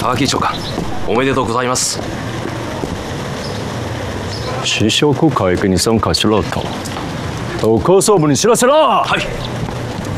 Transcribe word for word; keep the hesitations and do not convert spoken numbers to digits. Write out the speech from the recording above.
高木長官、おめでとうございます。 試食会議に参加しろと。特高層部に知らせろ。 はい。